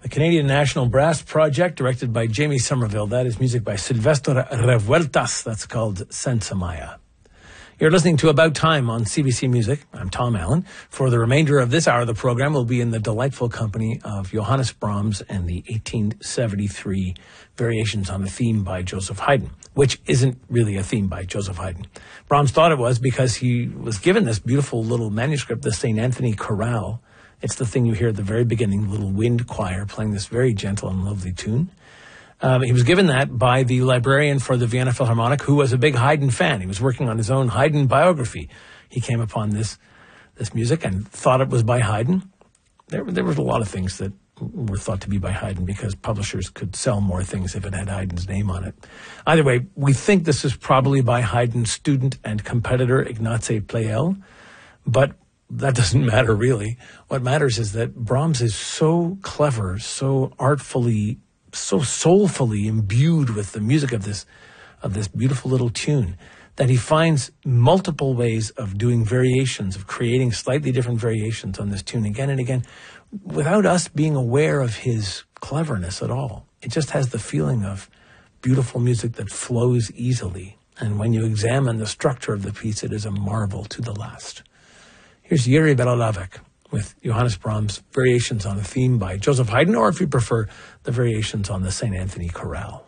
The Canadian National Brass Project, directed by Jamie Somerville. That is music by Silvestre Revueltas. That's called Senza Maya. You're listening to About Time on CBC Music. I'm Tom Allen. For the remainder of this hour of the program, we'll be in the delightful company of Johannes Brahms and the 1873 variations on a theme by Joseph Haydn, which isn't really a theme by Joseph Haydn. Brahms thought it was because he was given this beautiful little manuscript, the St. Anthony Chorale. It's the thing you hear at the very beginning, the little wind choir playing this very gentle and lovely tune. He was given that by the librarian for the Vienna Philharmonic, who was a big Haydn fan. He was working on his own Haydn biography. He came upon this music and thought it was by Haydn. There was a lot of things that were thought to be by Haydn because publishers could sell more things if it had Haydn's name on it. Either way, we think this is probably by Haydn's student and competitor Ignaz Pleyel, but that doesn't matter really. What matters is that Brahms is so clever, so artfully, so soulfully imbued with the music of this beautiful little tune that he finds multiple ways of doing variations, of creating slightly different variations on this tune again and again without us being aware of his cleverness at all. It just has the feeling of beautiful music that flows easily. And when you examine the structure of the piece, it is a marvel to the last. Here's Yuri Belolavec with Johannes Brahms' variations on a theme by Joseph Haydn, or if you prefer, the variations on the St. Anthony Chorale.